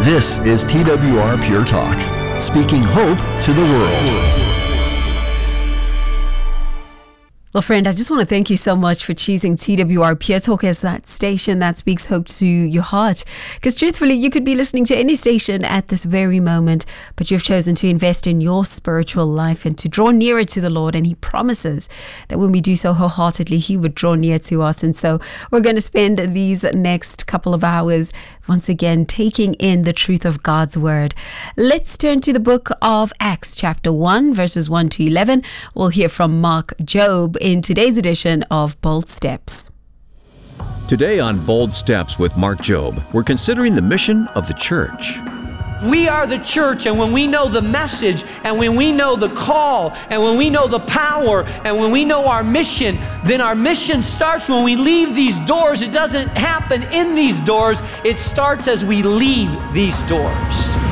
This is TWR Pure Talk, speaking hope to the world. Well, friend, I just want to thank you so much for choosing TWR Pure Talk as that station that speaks hope to your heart. Because truthfully, you could be listening to any station at this very moment, but you've chosen to invest in your spiritual life and to draw nearer to the Lord. And He promises that when we do so wholeheartedly, He would draw near to us. And so we're going to spend these next couple of hours once again taking in the truth of God's Word. Let's turn to the book of Acts, chapter 1, verses 1 to 11. We'll hear from Mark Jobe in today's edition of Bold Steps. Today on Bold Steps with Mark Jobe, we're considering the mission of the church. We are the church, and when we know the message, and when we know the call, and when we know the power, and when we know our mission, then our mission starts when we leave these doors. It doesn't happen in these doors. It starts as we leave these doors.